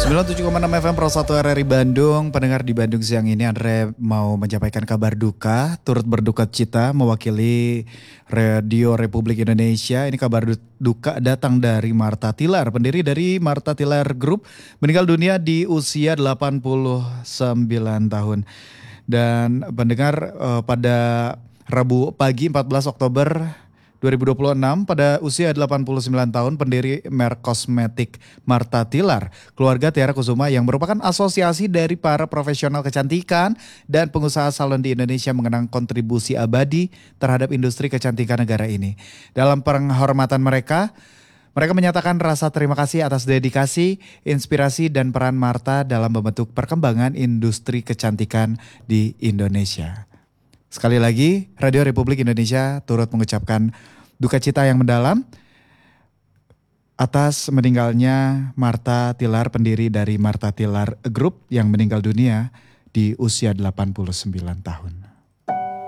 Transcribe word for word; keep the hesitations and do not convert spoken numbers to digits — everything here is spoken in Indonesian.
sembilan puluh tujuh koma enam F M Pro satu R R I Bandung. Pendengar di Bandung siang ini Andre mau menyampaikan kabar duka, turut berduka cita mewakili Radio Republik Indonesia. Ini kabar duka datang dari Martha Tilar, pendiri dari Martha Tilar Group, meninggal dunia di usia delapan puluh sembilan tahun. Dan pendengar eh, pada Rabu pagi empat belas Oktober dua ribu dua puluh enam pada usia delapan puluh sembilan tahun pendiri merek kosmetik Martha Tilar, keluarga Tiara Kusuma yang merupakan asosiasi dari para profesional kecantikan dan pengusaha salon di Indonesia mengenang kontribusi abadi terhadap industri kecantikan negara ini. Dalam penghormatan mereka, mereka menyatakan rasa terima kasih atas dedikasi, inspirasi dan peran Martha dalam membentuk perkembangan industri kecantikan di Indonesia. Sekali lagi, Radio Republik Indonesia turut mengucapkan duka cita yang mendalam atas meninggalnya Martha Tilar, pendiri dari Martha Tilar Group yang meninggal dunia di usia delapan puluh sembilan tahun.